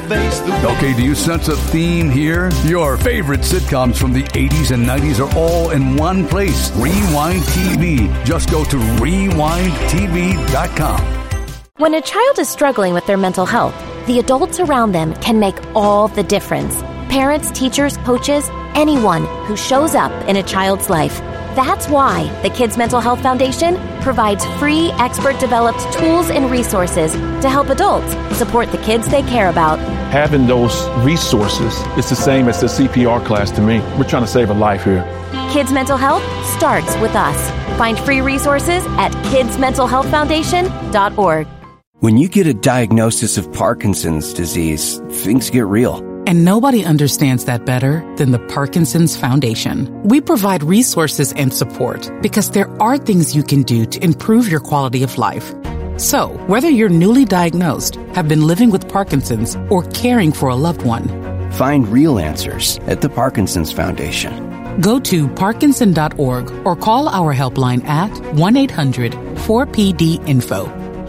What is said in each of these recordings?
face the wind. Okay, do you sense a theme here? Your favorite sitcoms from the 80s and 90s are all in one place. Rewind TV. Just go to rewindtv.com. When a child is struggling with their mental health, the adults around them can make all the difference. Parents, teachers, coaches, anyone who shows up in a child's life. That's why the Kids Mental Health Foundation provides free, expert-developed tools and resources to help adults support the kids they care about. Having those resources is the same as the CPR class to me. We're trying to save a life here. Kids Mental Health starts with us. Find free resources at kidsmentalhealthfoundation.org. When you get a diagnosis of Parkinson's disease, things get real. And nobody understands that better than the Parkinson's Foundation. We provide resources and support because there are things you can do to improve your quality of life. So, whether you're newly diagnosed, have been living with Parkinson's, or caring for a loved one, find real answers at the Parkinson's Foundation. Go to parkinson.org or call our helpline at 1-800-4PD-INFO.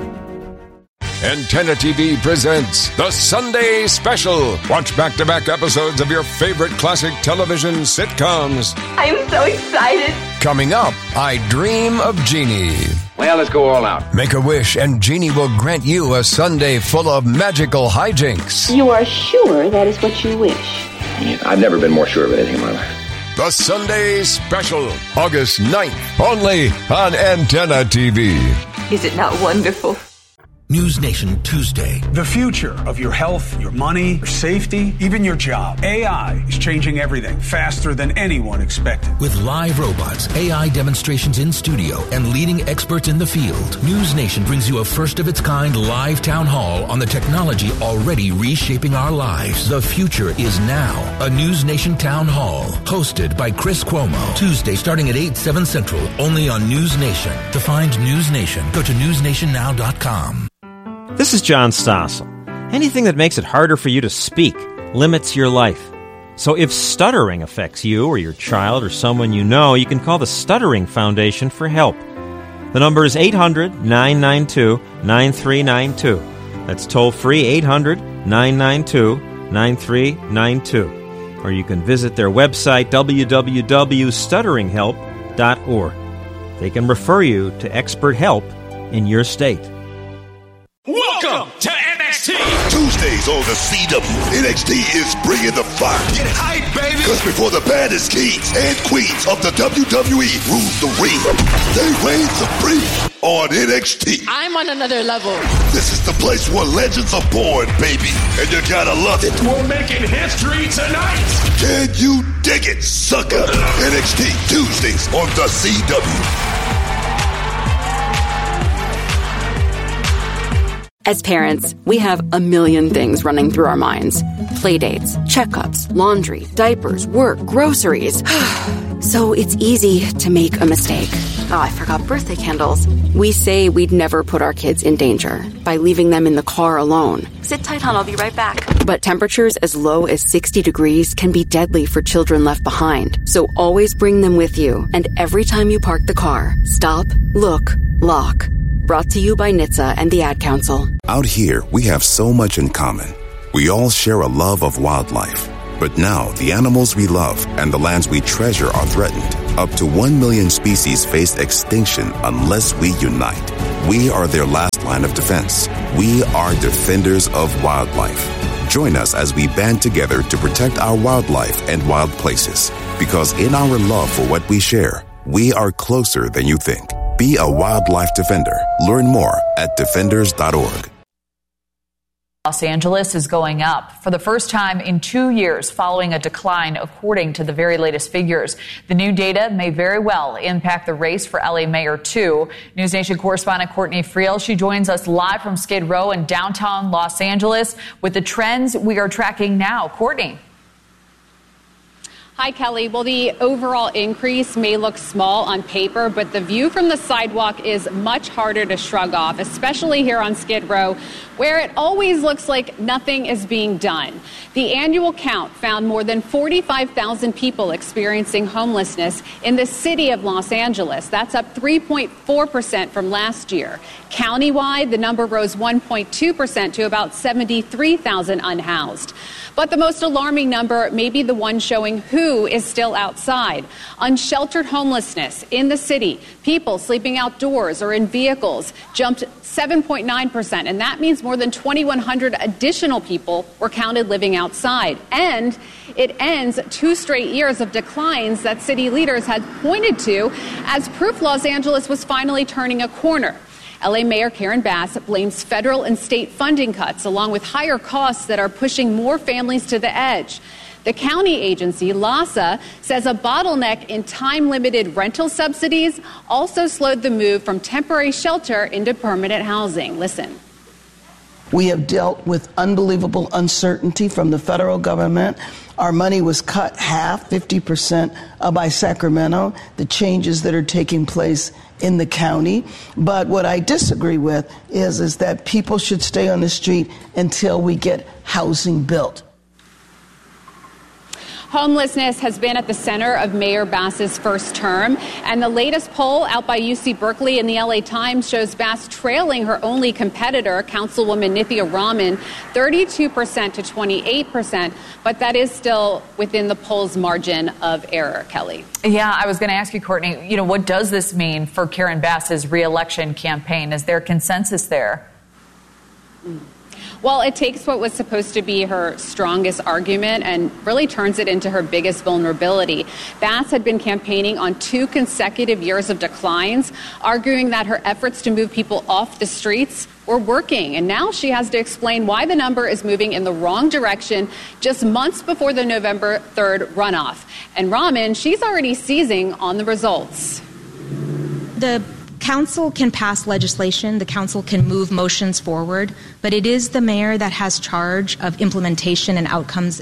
Antenna TV presents The Sunday Special. Watch back-to-back episodes of your favorite classic television sitcoms. I'm so excited. Coming up, I Dream of Jeannie. Well, let's go all out. Make a wish and Jeannie will grant you a Sunday full of magical hijinks. You are sure that is what you wish? I've never been more sure of anything in my life. The Sunday Special, August 9th, only on Antenna TV. Is it not wonderful? News Nation Tuesday. The future of your health, your money, your safety, even your job. AI is changing everything faster than anyone expected. With live robots, AI demonstrations in studio, and leading experts in the field, News Nation brings you a first-of-its-kind live town hall on the technology already reshaping our lives. The future is now. A News Nation town hall, hosted by Chris Cuomo. Tuesday, starting at 8, 7 Central, only on News Nation. To find News Nation, go to newsnationnow.com. This is John Stossel. Anything that makes it harder for you to speak limits your life. So if stuttering affects you or your child or someone you know, you can call the Stuttering Foundation for help. The number is 800-992-9392. That's toll-free 800-992-9392. Or you can visit their website, www.stutteringhelp.org. They can refer you to expert help in your state. Welcome to NXT! Tuesdays on the CW, NXT is bringing the fire. Get hype, baby! Because before the baddest kings and queens of the WWE rule the ring, they reign supreme on NXT. I'm on another level. This is the place where legends are born, baby, and you gotta love it. We're making history tonight! Can you dig it, sucker? NXT Tuesdays on the CW. As parents, we have a million things running through our minds. Playdates, checkups, laundry, diapers, work, groceries. So it's easy to make a mistake. Oh, I forgot birthday candles. We say we'd never put our kids in danger by leaving them in the car alone. Sit tight, hon. I'll be right back. But temperatures as low as 60 degrees can be deadly for children left behind. So always bring them with you. And every time you park the car, stop, look, lock. Brought to you by NHTSA and the Ad Council. Out here, we have so much in common. We all share a love of wildlife. But now, the animals we love and the lands we treasure are threatened. Up to 1 million species face extinction unless we unite. We are their last line of defense. We are defenders of wildlife. Join us as we band together to protect our wildlife and wild places. Because in our love for what we share, we are closer than you think. Be a wildlife defender. Learn more at defenders.org. Los Angeles is going up for the first time in 2 years following a decline, according to the very latest figures. The new data may very well impact the race for LA Mayor, too. News Nation correspondent Courtney Friel, she joins us live from Skid Row in downtown Los Angeles with the trends we are tracking now. Courtney. Hi, Kelly. Well, the overall increase may look small on paper, but the view from the sidewalk is much harder to shrug off, especially here on Skid Row, where it always looks like nothing is being done. The annual count found more than 45,000 people experiencing homelessness in the city of Los Angeles. That's up 3.4% from last year. Countywide, the number rose 1.2% to about 73,000 unhoused. But the most alarming number may be the one showing who is still outside. Unsheltered homelessness in the city, people sleeping outdoors or in vehicles, jumped 7.9%, and that means more than 2,100 additional people were counted living outside. And it ends 2 straight years of declines that city leaders had pointed to as proof Los Angeles was finally turning a corner. LA Mayor Karen Bass blames federal and state funding cuts, along with higher costs that are pushing more families to the edge. The county agency, LAHSA, says a bottleneck in time-limited rental subsidies also slowed the move from temporary shelter into permanent housing. Listen. We have dealt with unbelievable uncertainty from the federal government. Our money was cut half, 50% by Sacramento, the changes that are taking place in the county. But what I disagree with is that people should stay on the street until we get housing built. Homelessness has been at the center of Mayor Bass's first term, and the latest poll out by UC Berkeley and the LA Times shows Bass trailing her only competitor, Councilwoman Nithya Raman, 32% to 28%, but that is still within the poll's margin of error, Kelly. Yeah, I was going to ask you, Courtney, what does this mean for Karen Bass's re-election campaign? Is there consensus there? Well, it takes what was supposed to be her strongest argument and really turns it into her biggest vulnerability. Bass had been campaigning on 2 consecutive years of declines, arguing that her efforts to move people off the streets were working. And now she has to explain why the number is moving in the wrong direction just months before the November 3rd runoff. And Raman, she's already seizing on the results. The council can pass legislation, the council can move motions forward, but it is the mayor that has charge of implementation and outcomes.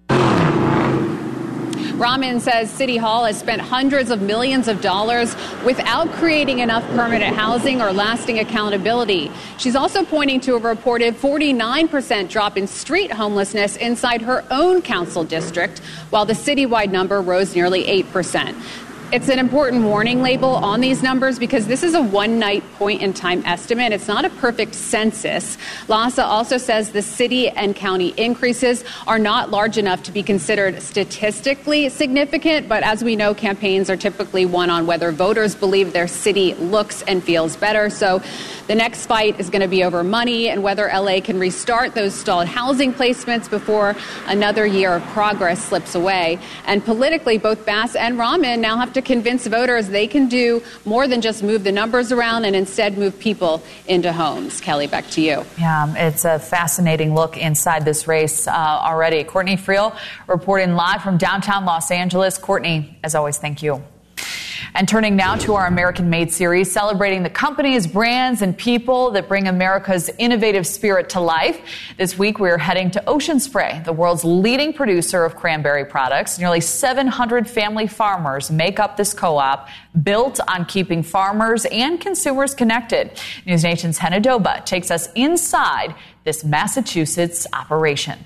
Raman says City Hall has spent hundreds of millions of dollars without creating enough permanent housing or lasting accountability. She's also pointing to a reported 49% drop in street homelessness inside her own council district, while the citywide number rose nearly 8%. It's an important warning label on these numbers because this is a one-night point-in-time estimate. It's not a perfect census. LAHSA also says the city and county increases are not large enough to be considered statistically significant, but as we know, campaigns are typically won on whether voters believe their city looks and feels better. So the next fight is going to be over money and whether LA can restart those stalled housing placements before another year of progress slips away. And politically, both Bass and Raman now have to convince voters they can do more than just move the numbers around and instead move people into homes. Kelly, back to you. Yeah, it's a fascinating look inside this race already. Courtney Friel reporting live from downtown Los Angeles. Courtney, as always, thank you. And turning now to our American Made series, celebrating the companies, brands, and people that bring America's innovative spirit to life. This week, we're heading to Ocean Spray, the world's leading producer of cranberry products. Nearly 700 family farmers make up this co-op, built on keeping farmers and consumers connected. News Nation's Hannah Doba takes us inside this Massachusetts operation.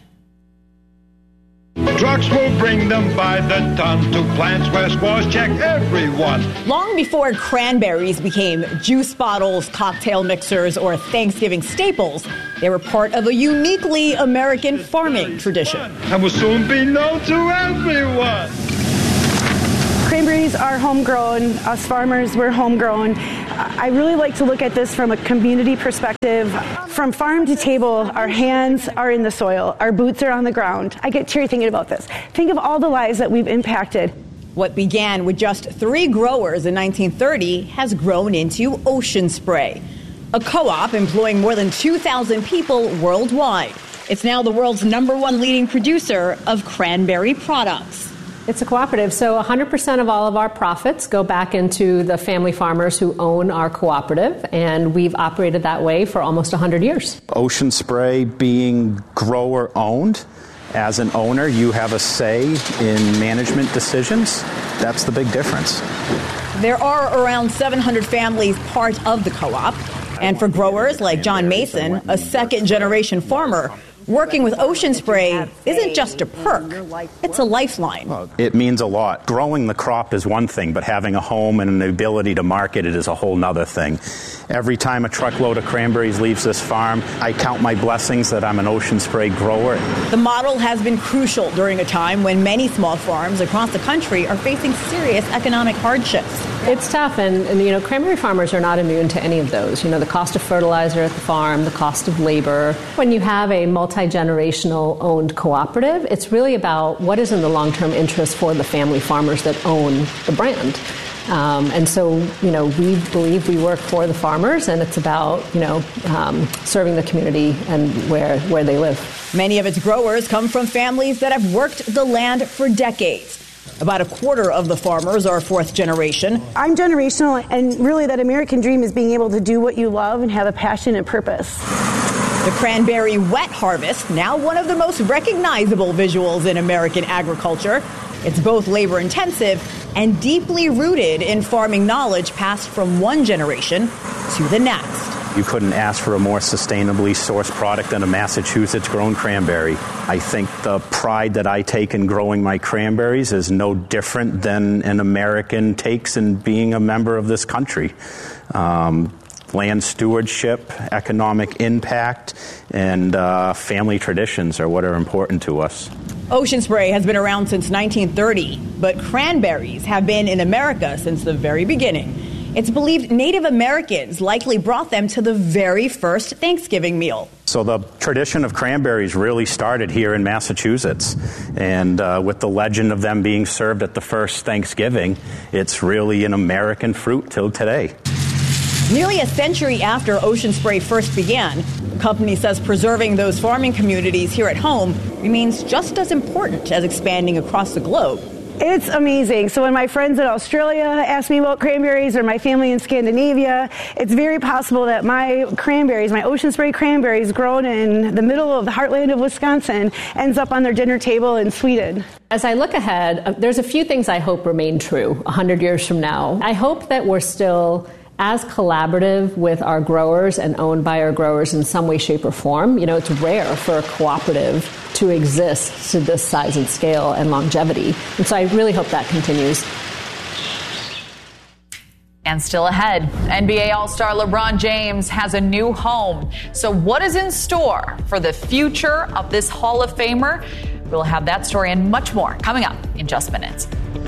Trucks will bring them by the ton to plants where squaws check everyone. Long before cranberries became juice bottles, cocktail mixers, or Thanksgiving staples, they were part of a uniquely American farming tradition. And will soon be known to everyone. Cranberries are homegrown. Us farmers, we're homegrown. I really like to look at this from a community perspective. From farm to table, our hands are in the soil. Our boots are on the ground. I get teary thinking about this. Think of all the lives that we've impacted. What began with just 3 growers in 1930 has grown into Ocean Spray, a co-op employing more than 2,000 people worldwide. It's now the world's #1 leading producer of cranberry products. It's a cooperative, so 100% of all of our profits go back into the family farmers who own our cooperative, and we've operated that way for almost 100 years. Ocean Spray being grower-owned As an owner, you have a say in management decisions. That's the big difference. There are around 700 families part of the co-op. And for growers like John Mason, a second-generation farmer, working with Ocean Spray isn't just a perk, it's a lifeline. It means a lot. Growing the crop is one thing, but having a home and an ability to market it is a whole nother thing. Every time a truckload of cranberries leaves this farm, I count my blessings that I'm an Ocean Spray grower. The model has been crucial during a time when many small farms across the country are facing serious economic hardships. It's tough, and cranberry farmers are not immune to any of those. The cost of fertilizer at the farm, the cost of labor. When you have a multi-generational owned cooperative, it's really about what is in the long-term interest for the family farmers that own the brand. And so, we believe we work for the farmers, and it's about, serving the community and where they live. Many of its growers come from families that have worked the land for decades. About a quarter of the farmers are fourth generation. I'm generational, and really that American dream is being able to do what you love and have a passion and purpose. The cranberry wet harvest, now one of the most recognizable visuals in American agriculture. It's both labor intensive and deeply rooted in farming knowledge passed from one generation to the next. You couldn't ask for a more sustainably sourced product than a Massachusetts-grown cranberry. I think the pride that I take in growing my cranberries is no different than an American takes in being a member of this country. Land stewardship, economic impact, and family traditions are what are important to us. Ocean Spray has been around since 1930, but cranberries have been in America since the very beginning. It's believed Native Americans likely brought them to the very first Thanksgiving meal. So the tradition of cranberries really started here in Massachusetts. And with the legend of them being served at the first Thanksgiving, it's really an American fruit till today. Nearly a century after Ocean Spray first began, the company says preserving those farming communities here at home remains just as important as expanding across the globe. It's amazing. So when my friends in Australia ask me about cranberries, or my family in Scandinavia, it's very possible that my cranberries, my Ocean Spray cranberries grown in the middle of the heartland of Wisconsin, ends up on their dinner table in Sweden. As I look ahead, there's a few things I hope remain true 100 years from now. I hope that we're still as collaborative with our growers and owned by our growers in some way, shape, or form. It's rare for a cooperative to exist to this size and scale and longevity. And so I really hope that continues. And still ahead, NBA All-Star LeBron James has a new home. So what is in store for the future of this Hall of Famer? We'll have that story and much more coming up in just minutes.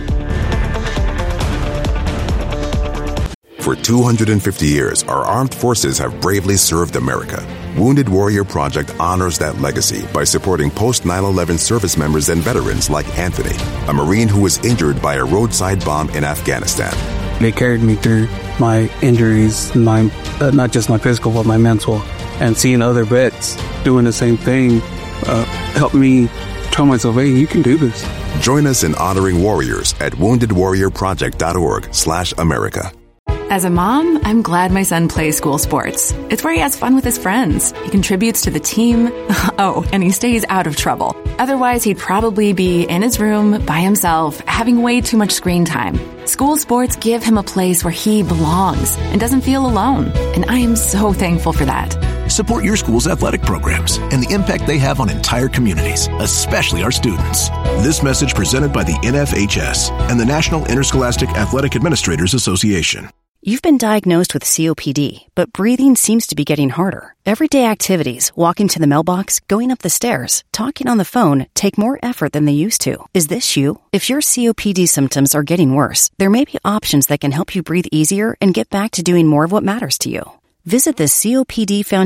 For 250 years, our armed forces have bravely served America. Wounded Warrior Project honors that legacy by supporting post-9/11 service members and veterans like Anthony, a Marine who was injured by a roadside bomb in Afghanistan. They carried me through my injuries, not just my physical, but my mental. And seeing other vets doing the same thing helped me tell myself, hey, you can do this. Join us in honoring warriors at woundedwarriorproject.org/America. As a mom, I'm glad my son plays school sports. It's where he has fun with his friends. He contributes to the team. Oh, and he stays out of trouble. Otherwise, he'd probably be in his room by himself, having way too much screen time. School sports give him a place where he belongs and doesn't feel alone. And I am so thankful for that. Support your school's athletic programs and the impact they have on entire communities, especially our students. This message presented by the NFHS and the National Interscholastic Athletic Administrators Association. You've been diagnosed with COPD, but breathing seems to be getting harder. Everyday activities, walking to the mailbox, going up the stairs, talking on the phone, take more effort than they used to. Is this you? If your COPD symptoms are getting worse, there may be options that can help you breathe easier and get back to doing more of what matters to you. Visit the COPD Foundation